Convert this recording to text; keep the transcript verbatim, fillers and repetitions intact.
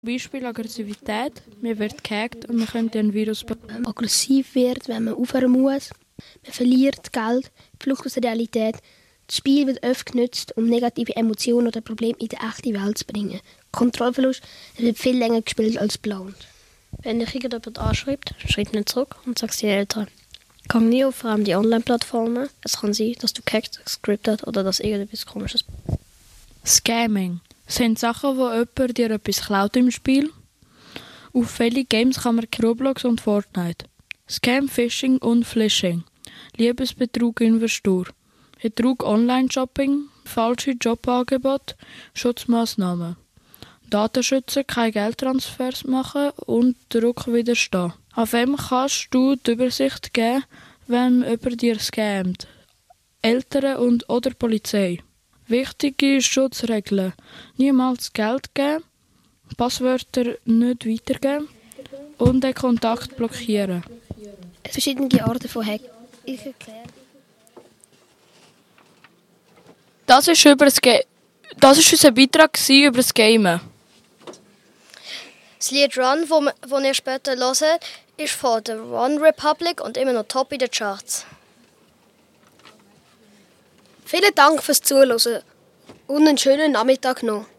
Beispiel Aggressivität, man wird gehackt und man könnte ein Virus bekommen. Aggressiv wird, wenn man aufhören muss. Man verliert Geld, Flucht aus der Realität. Das Spiel wird oft genutzt, um negative Emotionen oder Probleme in die echte Welt zu bringen. Kontrollverlust wird viel länger gespielt als geplant. Wenn dich irgendjemand anschreibt, schreib nicht zurück und sag es deinen Eltern. Komm nie auf fremde Online-Plattformen. Es kann sein, dass du gehackt, gescriptet oder dass irgendetwas Komisches. Scamming sind Sachen, wo jemand dir etwas klaut im Spiel. Auf viele Games kann man Roblox und Fortnite. Scam, Phishing und Phishing. Liebesbetrug, Investor. Betrug, Online-Shopping. Falsche Jobangebote. Schutzmaßnahmen. Datenschützen, keine Geldtransfers machen und Druck widerstehen. Auf wem kannst du die Übersicht geben, wenn jemand dir scammt? Eltern und oder Polizei. Wichtige Schutzregeln. Niemals Geld geben, Passwörter nicht weitergeben und den Kontakt blockieren. Es verschiedene Arten von Hack. Ich erkläre. Das ist, über das Ge- das ist unser Beitrag über das Gamen. Das Lied Run, das ihr später hört, ist von der One Republic und immer noch top in den Charts. Vielen Dank fürs Zuhören und einen schönen Nachmittag noch.